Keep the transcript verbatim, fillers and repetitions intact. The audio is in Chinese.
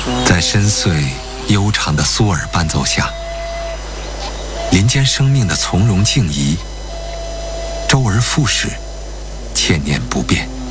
在深邃悠长的苏尔伴奏下，林间生命的从容静怡，周而复始，千年不变。